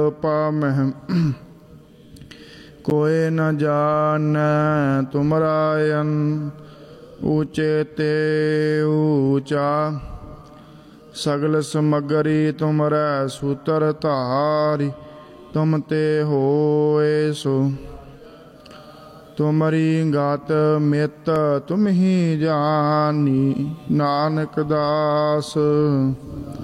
पामह कोय न जानै तुमरा अन ऊँचे ते ऊँचा सगल समगरी तुमरै सूतर धारी तुम ते होए सो तुमरी गात मित तुम ही जानी नानक दास